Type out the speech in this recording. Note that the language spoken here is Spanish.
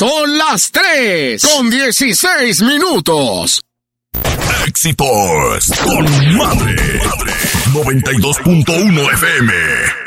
Son las 3:16. Éxitos con Madre. 92.1 FM.